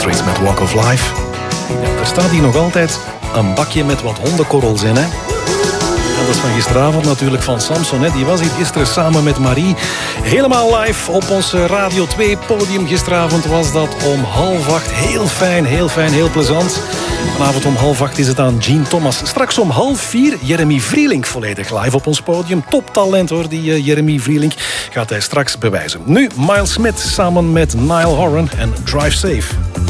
Street met Walk of Life. Ja, er staat hier nog altijd een bakje met wat hondenkorrels in, hè. En dat is van gisteravond natuurlijk van Samson, hè. Die was hier gisteren samen met Marie. Helemaal live op ons Radio 2 podium. Gisteravond was dat om 7:30. Heel fijn, heel plezant. Vanavond om 7:30 is het aan Gene Thomas. Straks om 3:30 Jeremy Vrielink volledig live op ons podium. Toptalent hoor, die Jeremy Vrielink. Gaat hij straks bewijzen. Nu Miles Smith samen met Niall Horan en Drive Safe.